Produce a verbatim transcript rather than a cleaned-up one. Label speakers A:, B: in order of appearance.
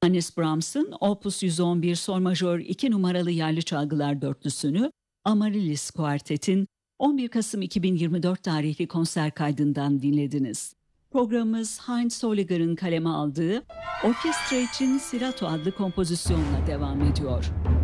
A: Hannes Brahms'ın Opus yüz on bir Sol majör iki numaralı yerli çalgılar dörtlüsünü Amaryllis Kuartet'in on bir Kasım iki bin yirmi dört tarihli konser kaydından dinlediniz. Programımız Heinz Soliger'ın kaleme aldığı Orkestra için Serato adlı kompozisyonla devam ediyor.